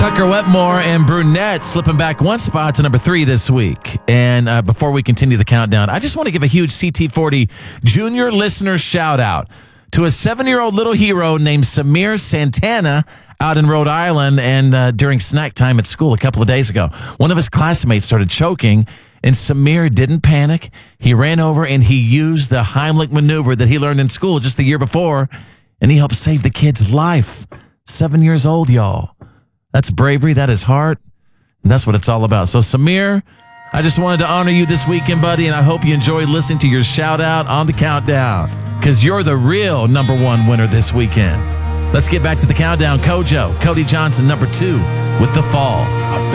Tucker Wetmore and Brunette slipping back one spot to number 3 this week. And before we continue the countdown, I just want to give a huge CT40 junior listener shout out to a 7-year-old little hero named Samir Santana out in Rhode Island. And during snack time at school a couple of days ago, one of his classmates started choking, and Samir didn't panic. He ran over and he used the Heimlich maneuver that he learned in school just the year before, and he helped save the kid's life. 7 years old, y'all. That's bravery, that is heart, and that's what it's all about. So, Samir, I just wanted to honor you this weekend, buddy, and I hope you enjoyed listening to your shout-out on the countdown, because you're the real number 1 winner this weekend. Let's get back to the countdown. Kojo, Cody Johnson, number 2, with The Fall.